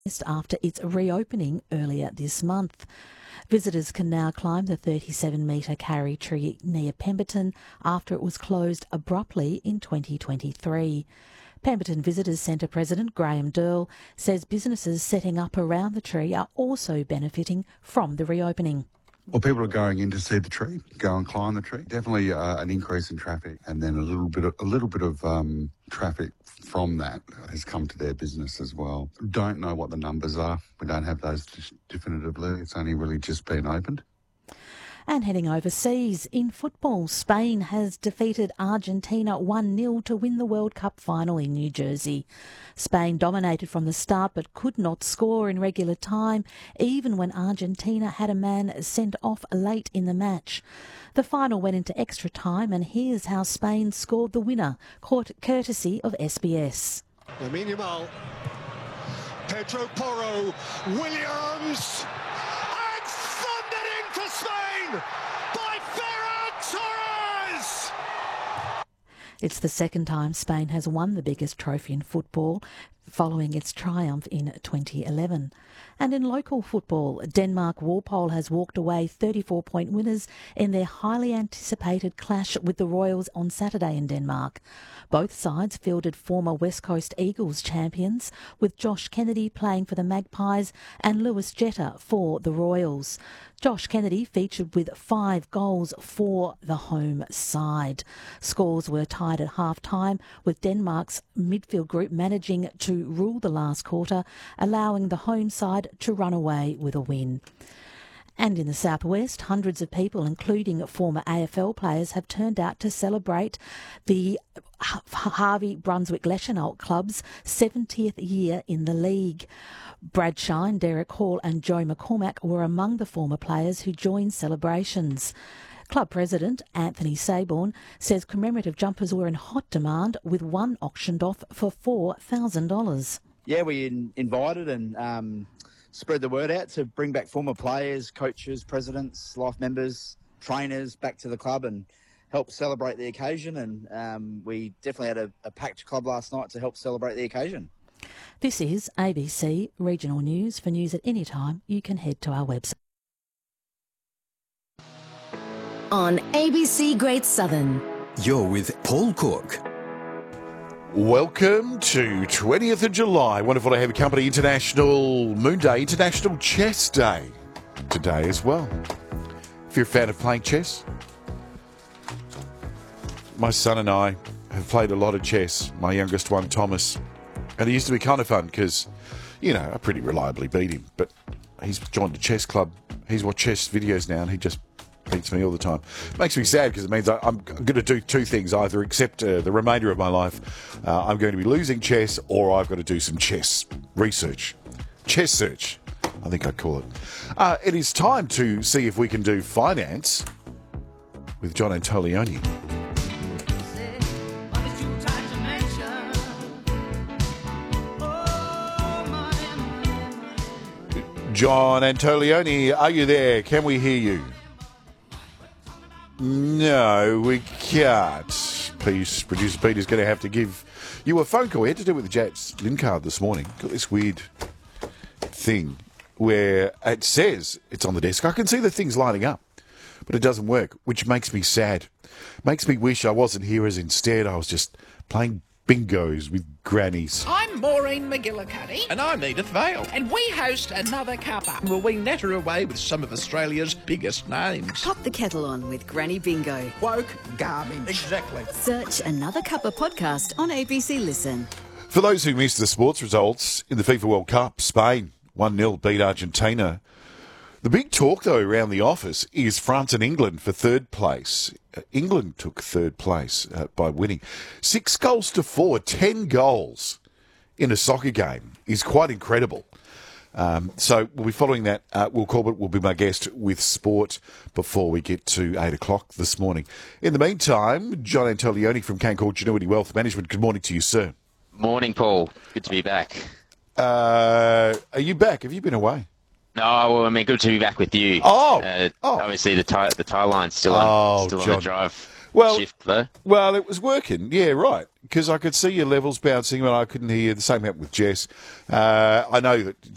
after its reopening earlier this month. Visitors can now climb the 37-metre Karri Tree near Pemberton after it was closed abruptly in 2023. Pemberton Visitors Centre President Graham Durl says businesses setting up around the tree are also benefiting from the reopening. Well, people are going in to see the tree, go and climb the tree. Definitely an increase in traffic, and then a little bit of traffic from that has come to their business as well. Don't know what the numbers are. We don't have those definitively. It's only really just been opened. And heading overseas, in football, Spain has defeated Argentina 1-0 to win the World Cup final in New Jersey. Spain dominated from the start but could not score in regular time, even when Argentina had a man sent off late in the match. The final went into extra time, and here's how Spain scored the winner, courtesy of SBS. Lamine Yamal, Pedro Porro, Williams, and thundered in for Spain by Ferran Torres! It's the second time Spain has won the biggest trophy in football, following its triumph in 2011. And in local football, Denmark Walpole has walked away 34-point winners in their highly anticipated clash with the Royals on Saturday in Denmark. Both sides fielded former West Coast Eagles champions, with Josh Kennedy playing for the Magpies and Lewis Jetta for the Royals. Josh Kennedy featured with 5 goals for the home side. Scores were tied at half-time, with Denmark's midfield group managing to rule the last quarter, allowing the home side to run away with a win. And in the southwest, hundreds of people, including former AFL players, have turned out to celebrate the Harvey Brunswick-Leschenault Club's 70th year in the league. Brad Shine, Derek Hall and Joe McCormack were among the former players who joined celebrations. Club president Anthony Saborn says commemorative jumpers were in hot demand, with one auctioned off for $4,000. Yeah, we invited and spread the word out to bring back former players, coaches, presidents, life members, trainers back to the club and help celebrate the occasion. And we definitely had a packed club last night to help celebrate the occasion. This is ABC Regional News. For news at any time, you can head to our website. On ABC Great Southern, you're with Paul Cook. Welcome to 20th of July. Wonderful to have company. International Moon Day, International Chess Day today as well. If you're a fan of playing chess, my son and I have played a lot of chess. My youngest one, Thomas. And it used to be kind of fun because, you know, I pretty reliably beat him. But he's joined a chess club. He's watched chess videos now and he just beats me all the time. Makes me sad because it means I'm going to do two things. Either accept the remainder of my life, I'm going to be losing chess, or I've got to do some chess research. Chess search, I think I'd call it. It is time to see if we can do finance with John Antolioni. John Antolioni, are you there? Can we hear you? No, we can't. Please, Producer Peter's going to have to give you a phone call. We had to do it with the Jats LIN card this morning. Got this weird thing where it says it's on the desk. I can see the things lining up, but it doesn't work, which makes me sad. Makes me wish I wasn't here, as instead I was just playing bingos with grannies. I'm Maureen McGillicuddy. And I'm Edith Vale. And we host Another Cuppa. Will we natter away with some of Australia's biggest names? Pop the kettle on with Granny Bingo. Woke garbage. Exactly. Search Another Cuppa podcast on ABC Listen. For those who missed the sports results in the FIFA World Cup, Spain 1-0 beat Argentina. The big talk, though, around the office is France and England for third place. England took third place by winning 6-4, 10 goals in a soccer game is quite incredible. So we'll be following that. Will Corbett will be my guest with sport before we get to 8 o'clock this morning. In the meantime, John Antolioni from Canaccord Genuity Wealth Management. Good morning to you, sir. Morning, Paul. Good to be back. Are you back? Have you been away? No, well, I mean, good to be back with you. Obviously, the tie line's still on the drive shift, though. Well, it was working. Yeah, right. Because I could see your levels bouncing, but I couldn't hear. The same happened with Jess. I know that